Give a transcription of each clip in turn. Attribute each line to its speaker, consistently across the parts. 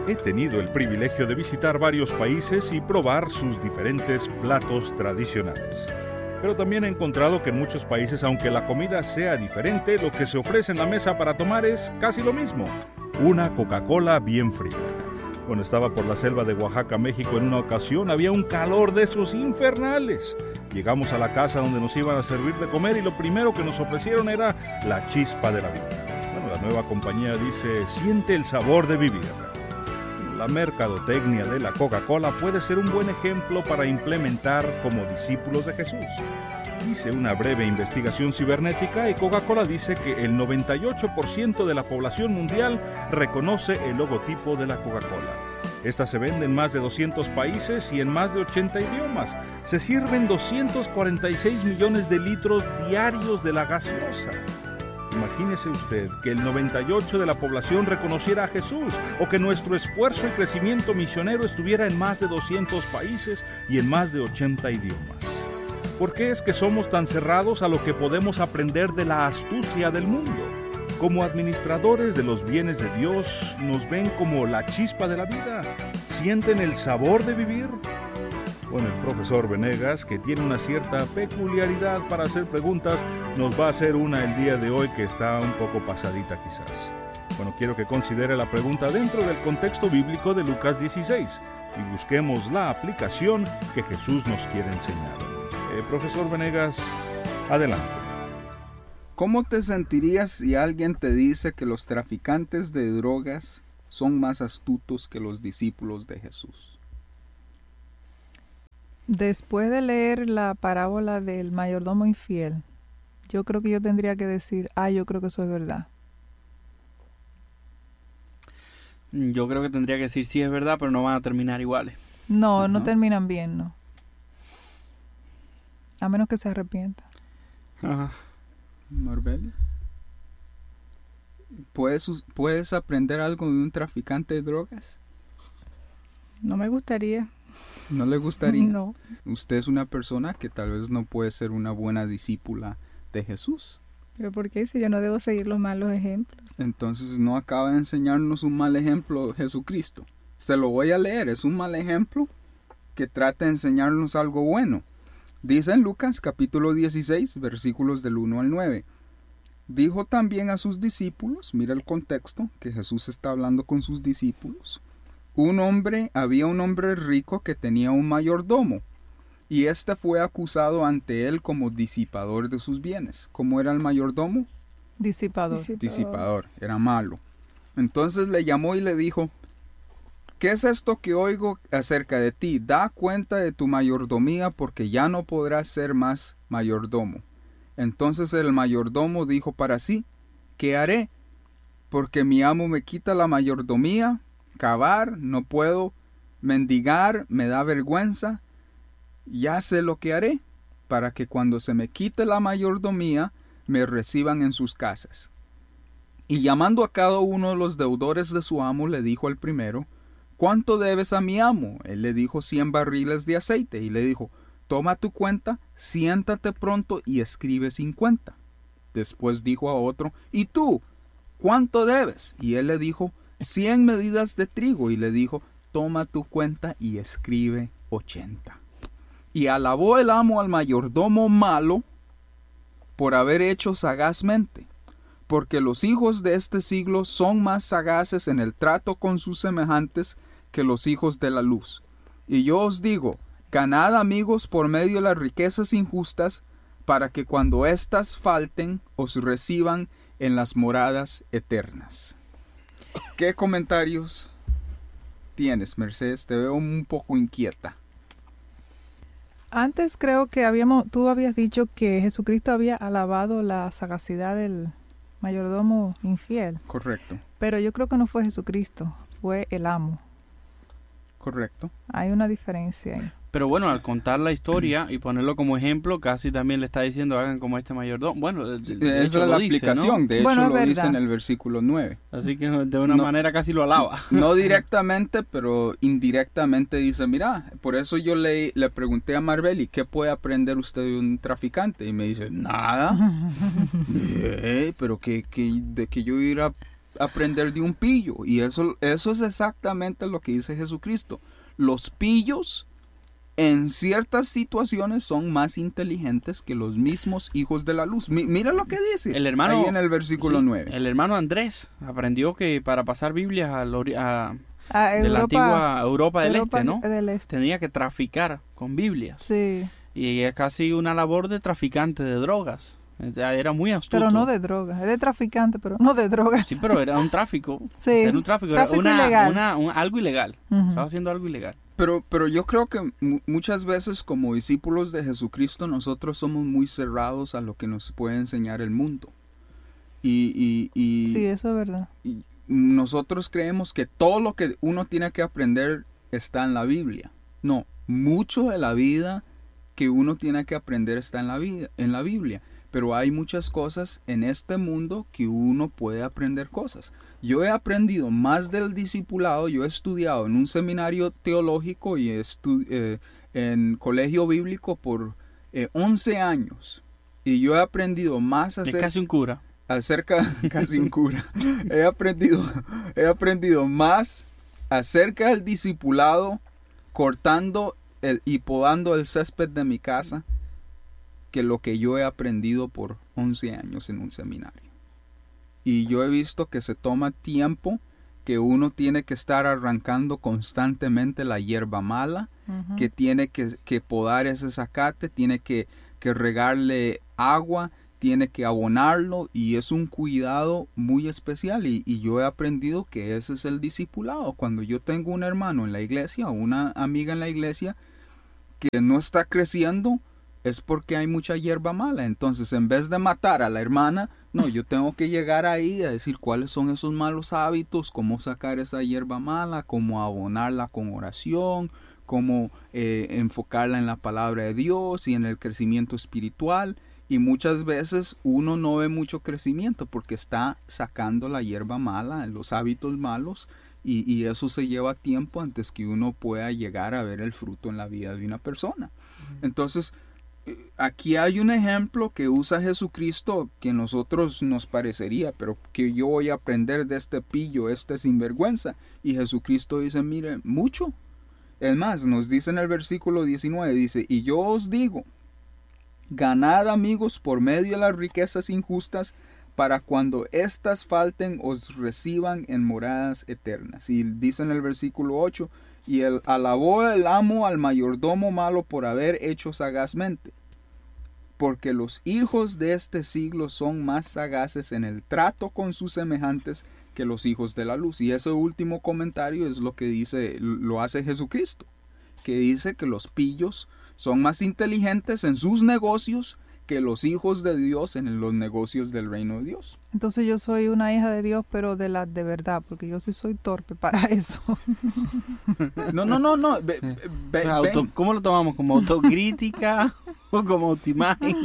Speaker 1: He tenido el privilegio de visitar varios países y probar sus diferentes platos tradicionales. Pero también he encontrado que en muchos países, aunque la comida sea diferente, lo que se ofrece en la mesa para tomar es casi lo mismo: una Coca-Cola bien fría. Cuando estaba por la selva de Oaxaca, México, en una ocasión había un calor de esos infernales. Llegamos a la casa donde nos iban a servir de comer y lo primero que nos ofrecieron era la chispa de la vida. Bueno, la nueva compañía dice: siente el sabor de vivir. La mercadotecnia de la Coca-Cola puede ser un buen ejemplo para implementar como discípulos de Jesús. Hice una breve investigación cibernética y Coca-Cola dice que el 98% de la población mundial reconoce el logotipo de la Coca-Cola. Esta se vende en más de 200 países y en más de 80 idiomas. Se sirven 246 millones de litros diarios de la gaseosa. Imagínese usted que el 98% de la población reconociera a Jesús, o que nuestro esfuerzo y crecimiento misionero estuviera en más de 200 países y en más de 80 idiomas. ¿Por qué es que somos tan cerrados a lo que podemos aprender de la astucia del mundo? Como administradores de los bienes de Dios, ¿nos ven como la chispa de la vida? ¿Sienten el sabor de vivir? Bueno, el profesor Venegas, que tiene una cierta peculiaridad para hacer preguntas, nos va a hacer una el día de hoy que está un poco pasadita quizás. Bueno, quiero que considere la pregunta dentro del contexto bíblico de Lucas 16 y busquemos la aplicación que Jesús nos quiere enseñar. Profesor Venegas, adelante.
Speaker 2: ¿Cómo te sentirías si alguien te dice que los traficantes de drogas son más astutos que los discípulos de Jesús?
Speaker 3: Después de leer la parábola del mayordomo infiel, yo creo que yo tendría que decir, yo creo que eso es verdad.
Speaker 4: Yo creo que tendría que decir sí es verdad, pero no van a terminar iguales.
Speaker 3: No, no terminan bien, no. A menos que se arrepienta.
Speaker 4: Ajá.
Speaker 2: Marbeli, ¿puedes aprender algo de un traficante de drogas?
Speaker 5: No me gustaría.
Speaker 2: ¿No le gustaría?
Speaker 5: No.
Speaker 2: Usted es una persona que tal vez no puede ser una buena discípula de Jesús.
Speaker 5: ¿Pero por qué? Si yo no debo seguir los malos ejemplos.
Speaker 2: Entonces no acaba de enseñarnos un mal ejemplo Jesucristo. Se lo voy a leer, es un mal ejemplo que trata de enseñarnos algo bueno. Dice en Lucas capítulo 16, versículos del 1 al 9. Dijo también a sus discípulos, mira el contexto, que Jesús está hablando con sus discípulos. Había un hombre rico que tenía un mayordomo, y éste fue acusado ante él como disipador de sus bienes. ¿Cómo era el mayordomo? Disipador, era malo. Entonces le llamó y le dijo: ¿qué es esto que oigo acerca de ti? Da cuenta de tu mayordomía, porque ya no podrás ser más mayordomo. Entonces el mayordomo dijo para sí: ¿qué haré? Porque mi amo me quita la mayordomía. Cavar no puedo, mendigar me da vergüenza. Ya sé lo que haré, para que cuando se me quite la mayordomía, me reciban en sus casas. Y llamando a cada uno de los deudores de su amo, le dijo al primero: ¿cuánto debes a mi amo? Él le dijo 100 barriles de aceite, y le dijo: toma tu cuenta, siéntate pronto y escribe 50. Después dijo a otro: ¿y tú? ¿Cuánto debes? Y él le dijo: 100 medidas de trigo, y le dijo: toma tu cuenta y escribe 80. Y alabó el amo al mayordomo malo por haber hecho sagazmente, porque los hijos de este siglo son más sagaces en el trato con sus semejantes que los hijos de la luz. Y yo os digo, ganad amigos por medio de las riquezas injustas, para que cuando éstas falten, os reciban en las moradas eternas. ¿Qué comentarios tienes, Mercedes? Te veo un poco inquieta.
Speaker 3: Antes creo que tú habías dicho que Jesucristo había alabado la sagacidad del mayordomo infiel.
Speaker 2: Correcto.
Speaker 3: Pero yo creo que no fue Jesucristo, fue el amo.
Speaker 2: Correcto.
Speaker 3: Hay una diferencia ahí.
Speaker 4: Pero bueno, al contar la historia y ponerlo como ejemplo, casi también le está diciendo hagan como este mayordomo. Bueno,
Speaker 2: esa es la aplicación, ¿no? De hecho lo dice en el versículo 9.
Speaker 4: Así que de una manera casi lo alaba.
Speaker 2: No directamente, pero indirectamente dice, mira, por eso yo le pregunté a Marbeli, ¿qué puede aprender usted de un traficante? Y me dice, nada. Pero de que yo ir a aprender de un pillo. Y eso es exactamente lo que dice Jesucristo. Los pillos en ciertas situaciones son más inteligentes que los mismos hijos de la luz. Mira lo que dice
Speaker 4: El hermano,
Speaker 2: ahí en el versículo 9.
Speaker 4: El hermano Andrés aprendió que para pasar Biblias de la antigua Europa del Este, ¿no? Tenía que traficar con Biblias.
Speaker 3: Sí.
Speaker 4: Y es casi una labor de traficante de drogas. O sea, era muy astuto.
Speaker 3: Pero no de drogas. Es de traficante, pero no de drogas.
Speaker 4: Sí, pero era un tráfico.
Speaker 3: Sí.
Speaker 4: Era un tráfico.
Speaker 3: Tráfico
Speaker 4: era
Speaker 3: ilegal.
Speaker 4: Algo ilegal.
Speaker 3: Ujú.
Speaker 4: Estaba haciendo algo ilegal.
Speaker 2: Pero yo creo que muchas veces como discípulos de Jesucristo nosotros somos muy cerrados a lo que nos puede enseñar el mundo. Y
Speaker 3: Sí, eso es verdad.
Speaker 2: y nosotros creemos que todo lo que uno tiene que aprender está en la Biblia. No, mucho de la vida que uno tiene que aprender está en la Biblia. Pero hay muchas cosas en este mundo que uno puede aprender cosas. Yo he aprendido más del discipulado. Yo he estudiado en un seminario teológico y en colegio bíblico por 11 años. Y yo he aprendido más
Speaker 4: Es casi un cura.
Speaker 2: casi un cura. He aprendido más acerca del discipulado cortando y podando el césped de mi casa que lo que yo he aprendido por 11 años en un seminario. Y yo he visto que se toma tiempo, que uno tiene que estar arrancando constantemente la hierba mala,
Speaker 3: Ujú.
Speaker 2: que tiene que podar ese zacate, tiene que regarle agua, tiene que abonarlo, y es un cuidado muy especial. Y yo he aprendido que ese es el discipulado. Cuando yo tengo un hermano en la iglesia o una amiga en la iglesia que no está creciendo, es porque hay mucha hierba mala. Entonces, en vez de matar a la hermana, no, yo tengo que llegar ahí a decir cuáles son esos malos hábitos, cómo sacar esa hierba mala, cómo abonarla con oración, cómo enfocarla en la palabra de Dios y en el crecimiento espiritual. Y muchas veces uno no ve mucho crecimiento porque está sacando la hierba mala, los hábitos malos, y eso se lleva tiempo antes que uno pueda llegar a ver el fruto en la vida de una persona. Entonces, aquí hay un ejemplo que usa Jesucristo que a nosotros nos parecería, pero que yo voy a aprender de este pillo, este sinvergüenza. Y Jesucristo dice, mire, mucho. Es más, nos dice en el versículo 19, dice, y yo os digo, ganad amigos por medio de las riquezas injustas, para cuando éstas falten os reciban en moradas eternas. Y dice en el versículo 8, y alabó el amo al mayordomo malo por haber hecho sagazmente, porque los hijos de este siglo son más sagaces en el trato con sus semejantes que los hijos de la luz. Y ese último comentario es lo que dice, lo hace Jesucristo, que dice que los pillos son más inteligentes en sus negocios que los hijos de Dios en los negocios del reino de Dios.
Speaker 3: Entonces yo soy una hija de Dios, pero de la de verdad, porque yo sí soy torpe para eso.
Speaker 2: No.
Speaker 4: ¿Cómo lo tomamos? ¿Como autocrítica o como autoimagen?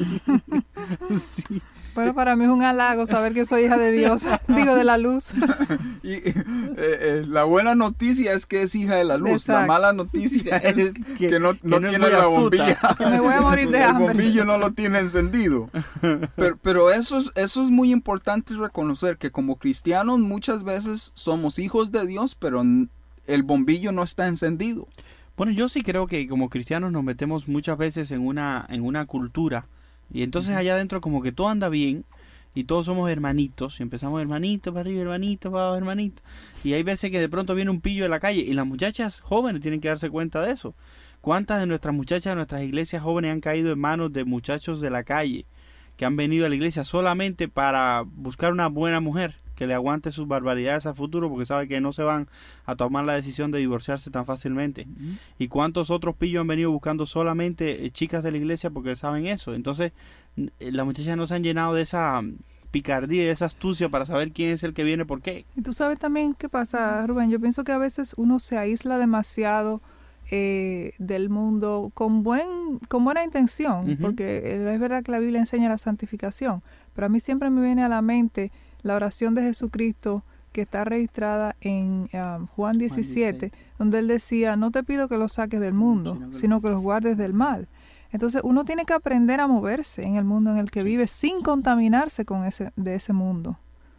Speaker 4: Sí.
Speaker 3: Pero para mí es un halago saber que soy hija de Dios, digo de la luz.
Speaker 2: Y la buena noticia es que es hija de la luz.
Speaker 3: Exacto.
Speaker 2: La mala noticia es que no
Speaker 4: es muy
Speaker 2: tiene la
Speaker 4: astuta.
Speaker 2: bombilla.
Speaker 3: Que me voy a morir de
Speaker 2: El
Speaker 3: hambre.
Speaker 2: bombillo no lo tiene encendido. Pero eso es muy importante reconocer que como cristianos muchas veces somos hijos de Dios, pero el bombillo no está encendido.
Speaker 4: Bueno, yo sí creo que como cristianos nos metemos muchas veces en una cultura, y entonces allá adentro como que todo anda bien y todos somos hermanitos y empezamos hermanito para arriba, hermanito para abajo, hermanito, y hay veces que de pronto viene un pillo de la calle y las muchachas jóvenes tienen que darse cuenta de eso. ¿Cuántas de nuestras muchachas de nuestras iglesias jóvenes han caído en manos de muchachos de la calle que han venido a la iglesia solamente para buscar una buena mujer que le aguante sus barbaridades a futuro porque sabe que no se van a tomar la decisión de divorciarse tan fácilmente? ¿Y cuántos otros pillos han venido buscando solamente chicas de la iglesia porque saben eso? Entonces las muchachas no se han llenado de esa picardía y de esa astucia para saber quién es el que viene por qué.
Speaker 3: Y tú sabes también qué pasa, Rubén. Yo pienso que a veces uno se aísla demasiado del mundo con buena intención,
Speaker 4: Ujú.
Speaker 3: porque es verdad que la Biblia enseña la santificación, pero a mí siempre me viene a la mente la oración de Jesucristo que está registrada en Juan 17, donde él decía, no te pido que los saques del mundo, sino que los guardes del mal. Entonces uno tiene que aprender a moverse en el mundo en el que vive sin contaminarse de ese mundo.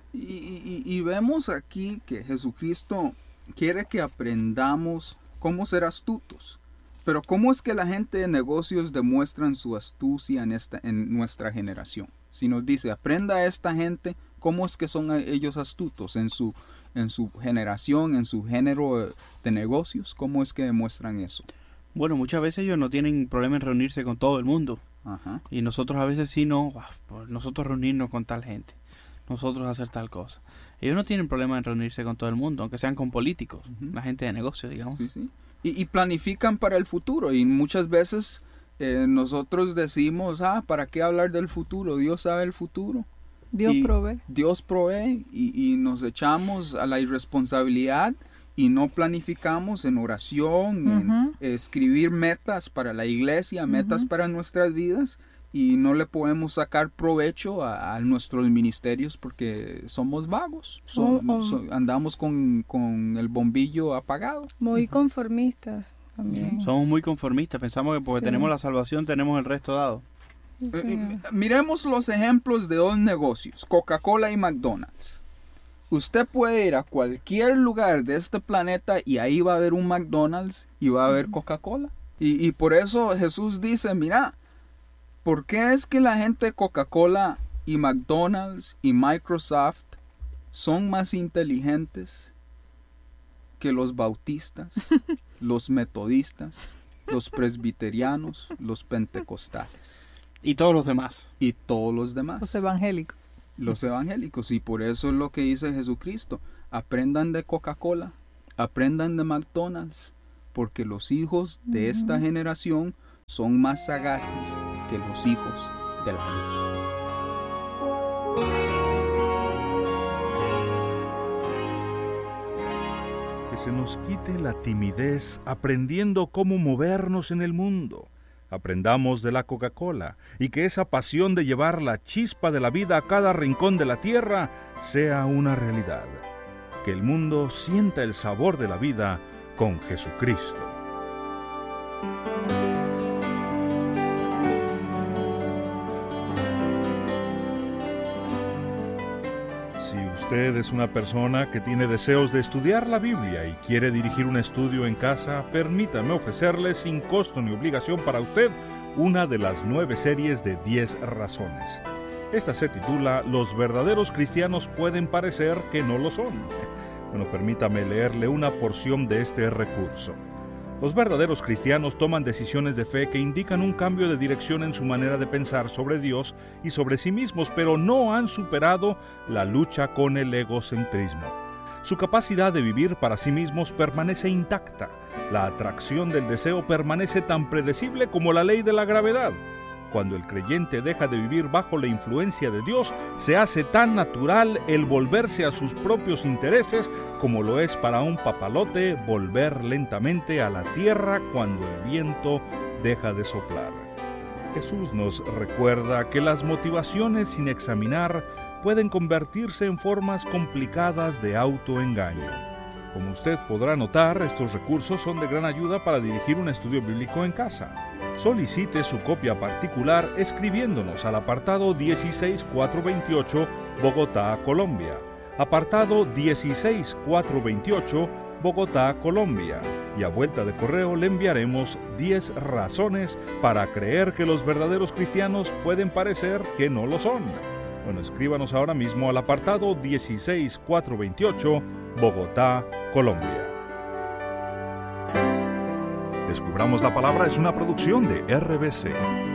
Speaker 2: Y vemos aquí que Jesucristo quiere que aprendamos cómo ser astutos. Pero ¿cómo es que la gente de negocios demuestran su astucia en nuestra generación? Si nos dice, aprenda a esta gente, ¿cómo es que son ellos astutos en su generación, en su género de negocios? ¿Cómo es que demuestran eso?
Speaker 4: Bueno, muchas veces ellos no tienen problema en reunirse con todo el mundo.
Speaker 2: Ajá.
Speaker 4: Y nosotros a veces sí, no, nosotros reunirnos con tal gente, nosotros hacer tal cosa. Ellos no tienen problema en reunirse con todo el mundo, aunque sean con políticos, la gente de negocios, digamos.
Speaker 2: Sí, sí. Y planifican para el futuro. Y muchas veces nosotros decimos, ¿para qué hablar del futuro? Dios sabe el futuro.
Speaker 3: Dios provee.
Speaker 2: Dios provee y nos echamos a la irresponsabilidad y no planificamos en oración, en escribir metas para la iglesia, metas para nuestras vidas, y no le podemos sacar provecho a nuestros ministerios porque somos vagos, andamos con el bombillo apagado.
Speaker 5: Muy conformistas también.
Speaker 4: Somos muy conformistas, pensamos que porque tenemos la salvación tenemos el resto dado.
Speaker 2: Miremos los ejemplos de dos negocios, Coca-Cola y McDonald's. Usted puede ir a cualquier lugar de este planeta y ahí va a haber un McDonald's y va a haber Coca-Cola. Y por eso Jesús dice, mira, ¿por qué es que la gente de Coca-Cola y McDonald's y Microsoft son más inteligentes que los bautistas, los metodistas, los presbiterianos, los pentecostales?
Speaker 4: Y todos los demás.
Speaker 2: Y todos los demás.
Speaker 3: Los evangélicos.
Speaker 2: Los evangélicos. Y por eso es lo que dice Jesucristo. Aprendan de Coca-Cola, aprendan de McDonald's, porque los hijos de esta generación son más sagaces que los hijos de la luz.
Speaker 1: Que se nos quite la timidez aprendiendo cómo movernos en el mundo. Aprendamos de la Coca-Cola y que esa pasión de llevar la chispa de la vida a cada rincón de la tierra sea una realidad. Que el mundo sienta el sabor de la vida con Jesucristo. Si usted es una persona que tiene deseos de estudiar la Biblia y quiere dirigir un estudio en casa, permítame ofrecerle sin costo ni obligación para usted una de las 9 series de 10 razones. Esta se titula Los verdaderos cristianos pueden parecer que no lo son. Bueno, permítame leerle una porción de este recurso. Los verdaderos cristianos toman decisiones de fe que indican un cambio de dirección en su manera de pensar sobre Dios y sobre sí mismos, pero no han superado la lucha con el egocentrismo. Su capacidad de vivir para sí mismos permanece intacta. La atracción del deseo permanece tan predecible como la ley de la gravedad. Cuando el creyente deja de vivir bajo la influencia de Dios, se hace tan natural el volverse a sus propios intereses como lo es para un papalote volver lentamente a la tierra cuando el viento deja de soplar. Jesús nos recuerda que las motivaciones sin examinar pueden convertirse en formas complicadas de autoengaño. Como usted podrá notar, estos recursos son de gran ayuda para dirigir un estudio bíblico en casa. Solicite su copia particular escribiéndonos al apartado 16428, Bogotá, Colombia. Apartado 16428, Bogotá, Colombia. Y a vuelta de correo le enviaremos 10 razones para creer que los verdaderos cristianos pueden parecer que no lo son. Bueno, escríbanos ahora mismo al apartado 16428, Bogotá, Colombia. Descubramos la Palabra es una producción de RBC.